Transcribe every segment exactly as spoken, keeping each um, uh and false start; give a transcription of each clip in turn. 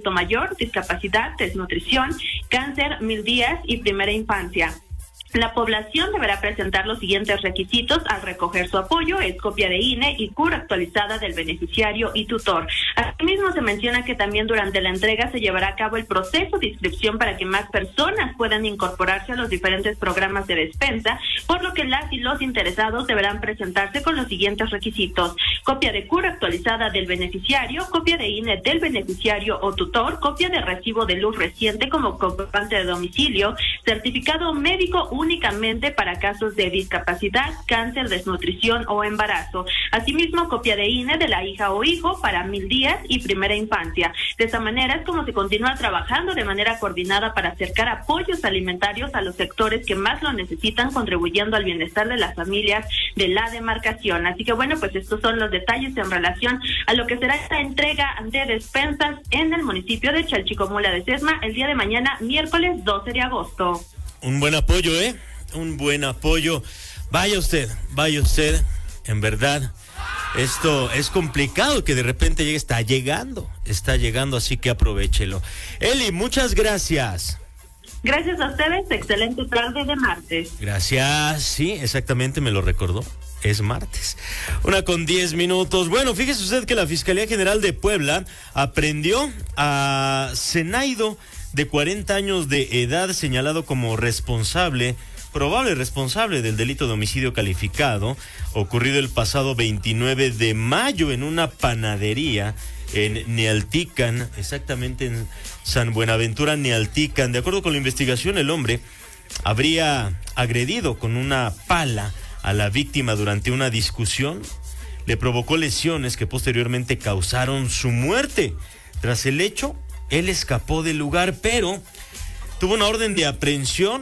adulto mayor, discapacidad, desnutrición, cáncer, mil días y primera infancia. La población deberá presentar los siguientes requisitos al recoger su apoyo: es copia de I N E y C U R actualizada del beneficiario y tutor. Asimismo, se menciona que también durante la entrega se llevará a cabo el proceso de inscripción para que más personas puedan incorporarse a los diferentes programas de despensa, por lo que las y los interesados deberán presentarse con los siguientes requisitos: copia de C U R actualizada del beneficiario, copia de I N E del beneficiario o tutor, copia de recibo de luz reciente como comprobante de domicilio, certificado médico únicamente para casos de discapacidad, cáncer, desnutrición o embarazo. Asimismo, copia de I N E de la hija o hijo para mil días y primera infancia. De esta manera es como se continúa trabajando de manera coordinada para acercar apoyos alimentarios a los sectores que más lo necesitan, contribuyendo al bienestar de las familias de la demarcación. Así que bueno, pues estos son los detalles en relación a lo que será esta entrega de despensas en el municipio de Chalchicomula de Sesma el día de mañana, miércoles doce de agosto. Un buen apoyo, ¿eh? Un buen apoyo. Vaya usted, vaya usted. En verdad, esto es complicado que de repente llegue. Está llegando, está llegando, así que aprovéchelo. Eli, muchas gracias. Gracias a ustedes, excelente tarde de martes. Gracias, sí, exactamente, me lo recordó. Es martes. Una con diez minutos. Bueno, fíjese usted que la Fiscalía General de Puebla aprendió a Zenaido, de cuarenta años de edad, señalado como responsable, probable responsable del delito de homicidio calificado, ocurrido el pasado veintinueve de mayo en una panadería en Nealtican, exactamente en San Buenaventura, Nealtican. De acuerdo con la investigación, el hombre habría agredido con una pala a la víctima durante una discusión, le provocó lesiones que posteriormente causaron su muerte. Tras el hecho, él escapó del lugar, pero tuvo una orden de aprehensión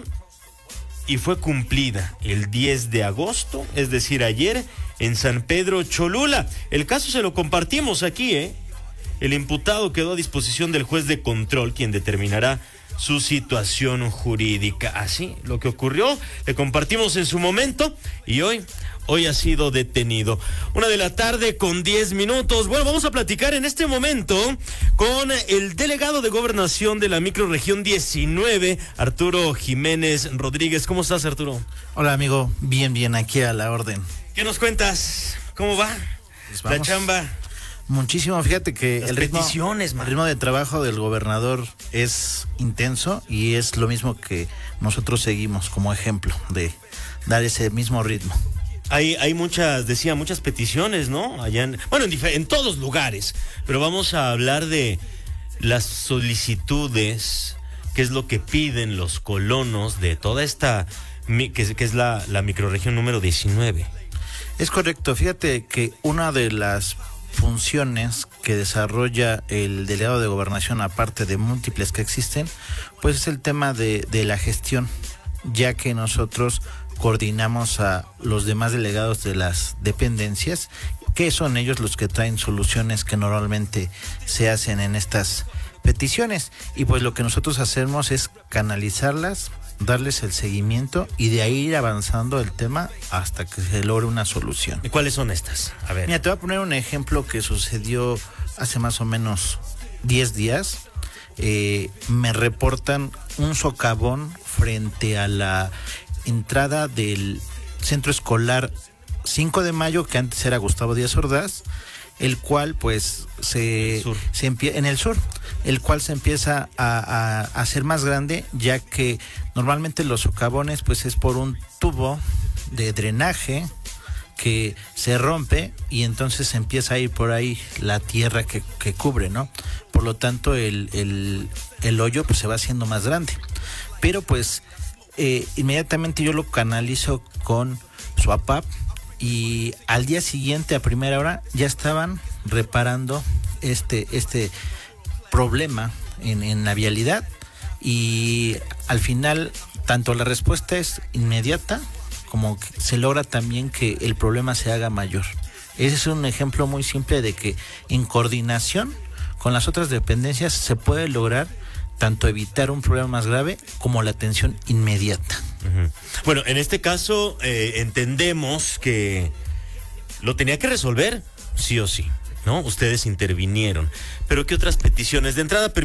y fue cumplida el diez de agosto, es decir, ayer, en San Pedro Cholula. El caso se lo compartimos aquí, ¿eh? El imputado quedó a disposición del juez de control, quien determinará su situación jurídica. Así, lo que ocurrió, le compartimos en su momento y hoy... Hoy ha sido detenido. Una de la tarde con diez minutos. Bueno, vamos a platicar en este momento con el delegado de Gobernación de la microrregión diecinueve, Arturo Jiménez Rodríguez. ¿Cómo estás, Arturo? Hola, amigo. Bien, bien, aquí a la orden. ¿Qué nos cuentas? ¿Cómo va Pues la chamba? Muchísimo. Fíjate que Las el ritmo, peticiones, man. el ritmo de trabajo del gobernador es intenso y es lo mismo que nosotros seguimos como ejemplo de dar ese mismo ritmo. Hay, hay muchas, decía, muchas peticiones, ¿no? Allá en, bueno, en, en todos lugares, pero vamos a hablar de las solicitudes, qué es lo que piden los colonos de toda esta, que, que es la, la microrregión número diecinueve. Es correcto. Fíjate que una de las funciones que desarrolla el delegado de Gobernación, aparte de múltiples que existen, pues es el tema de, de la gestión, ya que nosotros coordinamos a los demás delegados de las dependencias, que son ellos los que traen soluciones que normalmente se hacen en estas peticiones, y pues lo que nosotros hacemos es canalizarlas, darles el seguimiento y de ahí ir avanzando el tema hasta que se logre una solución. ¿Y cuáles son estas? A ver. Mira, te voy a poner un ejemplo que sucedió hace más o menos diez días. Eh, me reportan un socavón frente a la entrada del centro escolar cinco de mayo, que antes era Gustavo Díaz Ordaz, el cual pues se, se empie- en el sur, el cual se empieza a, a, a hacer más grande, ya que normalmente los socavones pues es por un tubo de drenaje que se rompe y entonces empieza a ir por ahí la tierra que, que cubre, ¿no? Por lo tanto el, el, el hoyo pues se va haciendo más grande, pero pues Eh, inmediatamente yo lo canalizo con su A P A P y al día siguiente a primera hora ya estaban reparando este este problema en, en la vialidad, y al final tanto la respuesta es inmediata como que se logra también que el problema se haga mayor. Ese es un ejemplo muy simple de que en coordinación con las otras dependencias se puede lograr tanto evitar un problema más grave como la atención inmediata. Uh-huh. Bueno, en este caso eh, entendemos que lo tenía que resolver sí o sí, ¿no? Ustedes intervinieron, pero ¿qué otras peticiones? De entrada,